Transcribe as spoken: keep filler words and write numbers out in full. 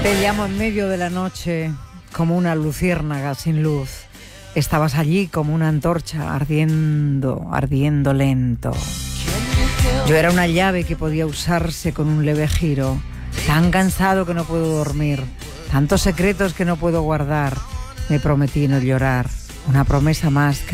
Te llamo en medio de la noche como una luciérnaga sin luz. Estabas allí como una antorcha ardiendo, ardiendo lento. Yo era una llave que podía usarse con un leve giro. Tan cansado que no puedo dormir. Tantos secretos que no puedo guardar. Me prometí no llorar. Una promesa más que